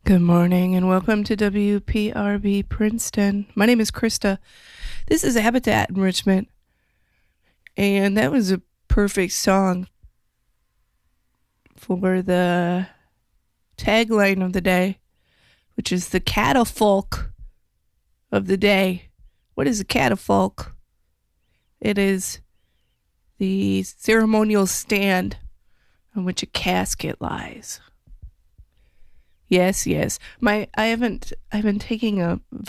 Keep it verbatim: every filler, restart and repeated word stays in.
Good morning and welcome to W P R B Princeton. My name is Krista. This is Habitat Enrichment. And that was a perfect song for the tagline of the day, which is the catafalque of the day. What is a catafalque? It is the ceremonial stand on which a casket lies. Yes, yes. My I haven't I've been taking a